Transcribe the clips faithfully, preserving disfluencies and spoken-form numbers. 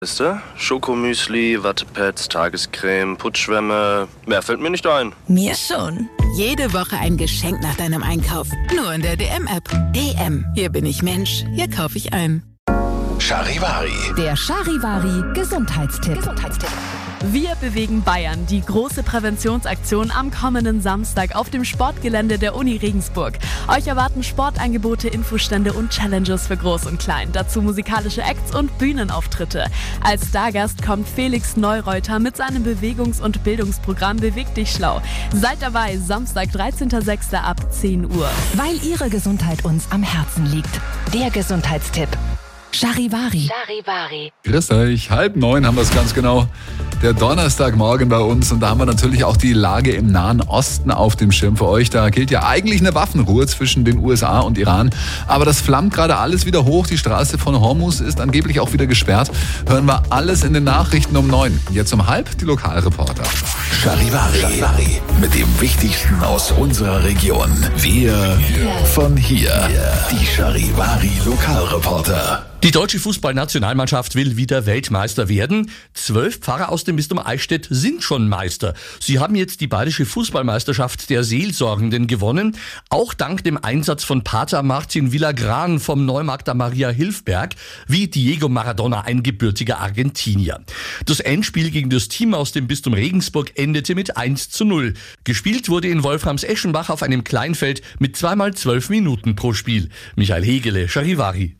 Weißt du? Schokomüsli, Wattepads, Tagescreme, Putzschwämme. Mehr fällt mir nicht ein. Mir schon. Jede Woche ein Geschenk nach deinem Einkauf. Nur in der D M-App. D M. Hier bin ich Mensch. Hier kaufe ich ein. Charivari. Der Charivari Gesundheitstipp. Gesundheitstipp. Wir bewegen Bayern. Die große Präventionsaktion am kommenden Samstag auf dem Sportgelände der Uni Regensburg. Euch erwarten Sportangebote, Infostände und Challenges für Groß und Klein. Dazu musikalische Acts und Bühnenauftritte. Als Stargast kommt Felix Neureuter mit seinem Bewegungs- und Bildungsprogramm Beweg dich schlau. Seid dabei, Samstag, dreizehnter sechster ab zehn Uhr. Weil Ihre Gesundheit uns am Herzen liegt. Der Gesundheitstipp. Charivari. Charivari. Grüß euch, halb neun haben wir es ganz genau. Der Donnerstagmorgen bei uns und da haben wir natürlich auch die Lage im Nahen Osten auf dem Schirm für euch. Da gilt ja eigentlich eine Waffenruhe zwischen den U S A und Iran. Aber das flammt gerade alles wieder hoch. Die Straße von Hormuz ist angeblich auch wieder gesperrt. Hören wir alles in den Nachrichten um neun. Jetzt um halb die Lokalreporter. Charivari. Charivari. Mit dem Wichtigsten aus unserer Region. Wir von hier. Die Charivari Lokalreporter. Die deutsche Fußballnationalmannschaft will wieder Weltmeister werden. Zwölf Pfarrer aus dem Bistum Eichstätt sind schon Meister. Sie haben jetzt die bayerische Fußballmeisterschaft der Seelsorgenden gewonnen. Auch dank dem Einsatz von Pater Martin Villagran vom Neumarkter Maria Hilfberg, wie Diego Maradona, ein gebürtiger Argentinier. Das Endspiel gegen das Team aus dem Bistum Regensburg endete mit eins zu null. Gespielt wurde in Wolframs-Eschenbach auf einem Kleinfeld mit zweimal zwölf Minuten pro Spiel. Michael Hegele, Charivari.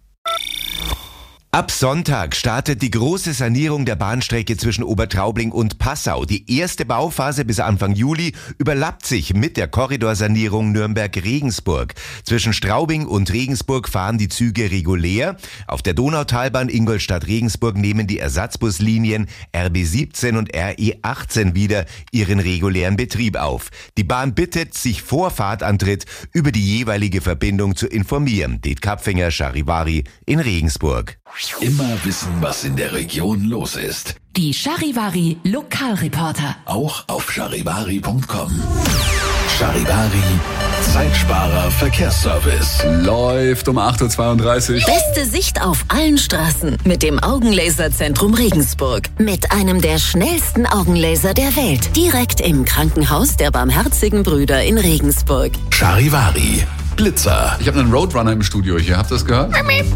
Ab Sonntag startet die große Sanierung der Bahnstrecke zwischen Obertraubling und Passau. Die erste Bauphase bis Anfang Juli überlappt sich mit der Korridorsanierung Nürnberg-Regensburg. Zwischen Straubing und Regensburg fahren die Züge regulär. Auf der Donautalbahn Ingolstadt-Regensburg nehmen die Ersatzbuslinien R B siebzehn und R E achtzehn wieder ihren regulären Betrieb auf. Die Bahn bittet, sich vor Fahrtantritt über die jeweilige Verbindung zu informieren. Det Kapfinger, Charivari in Regensburg. Immer wissen, was in der Region los ist. Die Charivari Lokalreporter. Auch auf charivari punkt com. Charivari, Zeitsparer Verkehrsservice. Läuft um acht Uhr zweiunddreißig. Beste Sicht auf allen Straßen mit dem Augenlaserzentrum Regensburg. Mit einem der schnellsten Augenlaser der Welt. Direkt im Krankenhaus der Barmherzigen Brüder in Regensburg. Charivari, Blitzer. Ich habe einen Roadrunner im Studio hier, habt ihr das gehört?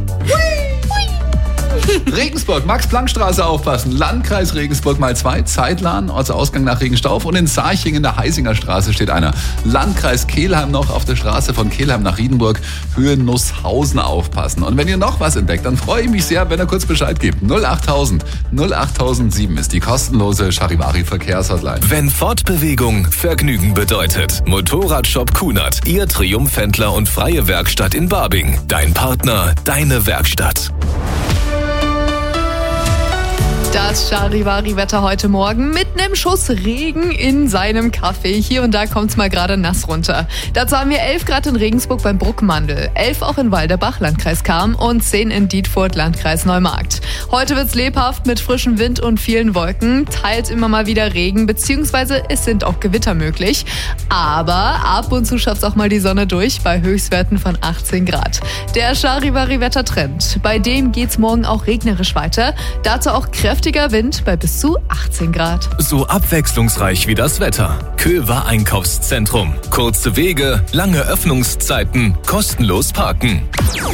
Regensburg, Max-Planck-Straße aufpassen. Landkreis Regensburg mal zwei, Zeitlan, Ortsausgang nach Regenstauf. Und in Sarching in der Heisinger Straße steht einer. Landkreis Kelheim noch auf der Straße von Kelheim nach Riedenburg, Höhe Nusshausen aufpassen. Und wenn ihr noch was entdeckt, dann freue ich mich sehr, wenn ihr kurz Bescheid gebt. null achttausend, null achttausendsieben ist die kostenlose Charivari-Verkehrshotline. Wenn Fortbewegung Vergnügen bedeutet. Motorradshop Kunert, Ihr Triumphhändler und freie Werkstatt in Barbing. Dein Partner, deine Werkstatt. Das Charivari-Wetter heute Morgen mit einem Schuss Regen in seinem Kaffee. Hier und da kommt's mal gerade nass runter. Dazu haben wir elf Grad in Regensburg beim Bruckmandel, elf auch in Walderbach, Landkreis Cham und zehn in Dietfurt, Landkreis Neumarkt. Heute wird's lebhaft mit frischem Wind und vielen Wolken, teils immer mal wieder Regen, beziehungsweise es sind auch Gewitter möglich. Aber ab und zu schafft's auch mal die Sonne durch bei Höchstwerten von achtzehn Grad. Der Charivari-Wettertrend, bei dem geht's morgen auch regnerisch weiter. Dazu auch kräftig Wind bei bis zu achtzehn Grad. So abwechslungsreich wie das Wetter. Köver Einkaufszentrum. Kurze Wege, lange Öffnungszeiten, kostenlos parken.